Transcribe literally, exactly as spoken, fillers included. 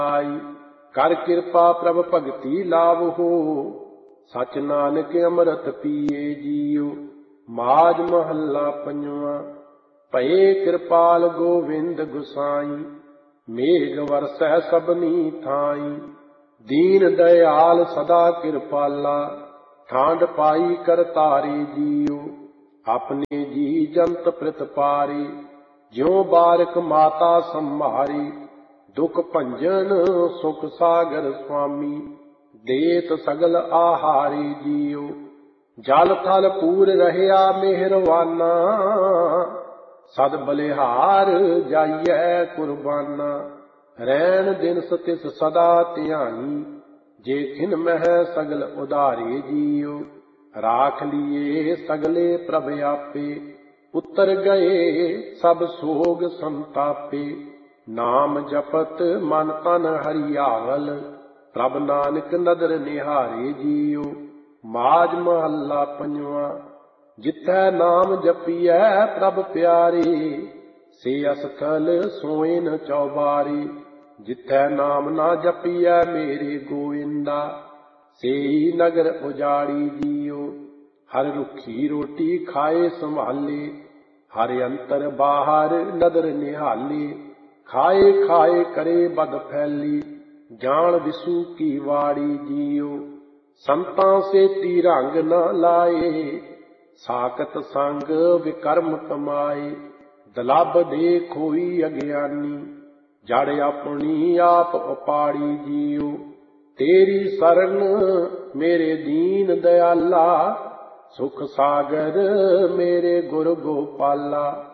ਆਈ। ਕਰ ਕਿਰਪਾ ਪ੍ਰਭ ਭਗਤੀ ਲਾਵਹੁ, ਸਚ ਨਾਨਕ ਅੰਮ੍ਰਿਤ ਪੀਏ ਜੀਉ। ਮਾਝ ਮਹੱਲਾ ਪੰਜਵਾਂ। ਭਏ ਕਿਰਪਾਲ ਗੋਵਿੰਦ ਗੁਸਾਈ, ਮੇਘ ਵਰਸੈ ਸਭਨੀ ਥਾਈ। ਦੀਨ ਦਇਆਲ ਸਦਾ ਕਿਰਪਾਲਾ, ਠਾਂਡ ਪਾਈ ਕਰਤਾਰੇ ਜੀਉ। ਆਪਣੇ ਜੀ ਜੰਤ ਪ੍ਰਤਪਾਰੇ, ਜਿਉ ਬਾਰਕ ਮਾਤਾ ਸੰਭਾਰੀ। ਦੁਖ ਭੰਜਨ ਸੁਖ ਸਾਗਰ ਸੁਆਮੀ, ਦੇਤ ਸਗਲ ਆਹਾਰੇ ਜੀਉ। ਜਲ ਥਲ ਪੂਰ ਰਹਿਆ ਮਿਹਰਵਾਨਾ, ਸਦ ਬਲਿਹਾਰ ਜਾਈਐ ਕੁਰਬਾਨਾ। ਰੈਣ ਦਿਨਸ ਤਿਸ ਸਦਾ ਧਿਆਈ, ਜੇ ਖਿਨ ਮਹਿ ਸਗਲ ਉਧਾਰੇ ਜੀਉ। ਰਾਖ ਲੀਏ ਸਗਲੇ ਪ੍ਰਭ ਆਪੇ, ਉਤਰ ਗਏ ਸਭ ਸੋਗ ਸੰਤਾਪੇ। ਨਾਮ ਜਪਤ ਮਨ ਤਨ ਹਰਿਆਵਲ, ਪ੍ਰਭ ਨਾਨਕ ਨਦਰ ਨਿਹਾਰੇ ਜੀਉ। ਮਾਝ ਮਹੱਲਾ ਪੰਜਵਾਂ। ਜਿਥੈ ਨਾਮ ਜਪੀਐ ਪ੍ਰਭ ਪਿਆਰੇ, ਸੇ ਅਸਥਲ ਸੋਇ ਨ ਚੌਬਾਰੇ। ਜਿਥੈ ਨਾਮ ਨਾ ਜਪੀਐ ਮੇਰੇ ਗੋਇੰਦਾ, ਸੇਈ ਨਗਰ ਉਜਾੜੀ ਜੀਉ। ਹਰ ਰੁੱਖੀ ਰੋਟੀ ਖਾਏ ਸੰਭਾਲੇ, ਹਰ ਅੰਤਰ ਬਾਹਰ ਨਦਰ ਨਿਹਾਲੇ। ਖਾਏ ਖਾਏ ਕਰੇ ਬਦ ਫੈਲੀ, ਜਾਣ ਵਿਸੂ ਕੀ ਵਾੜੀ ਜੀਉ। ਸੰਤਾਂ ਸੇਤੀ ਰੰਗ ਨ ਲਾਏ, ਸਾਕਤ ਸੰਗ ਵਿਕਰਮ ਕਮਾਏ। ਦਲੱਭ ਦੇ ਖੋਈ ਅਗਿਆਨੀ, ਜੜ ਆਪਣੀ ਆਪ ਉਪਾੜੀ ਜੀਉ। ਤੇਰੀ ਸਰਣ ਮੇਰੇ ਦੀਨ ਦਇਆਲਾ, ਸੁਖ ਸਾਗਰ ਮੇਰੇ ਗੁਰ ਗੋਪਾਲਾ।